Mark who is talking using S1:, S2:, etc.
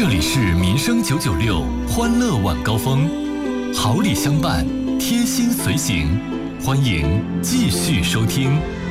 S1: 这里是民生996欢乐晚高峰，好礼相伴，贴心随行，欢迎继续收听。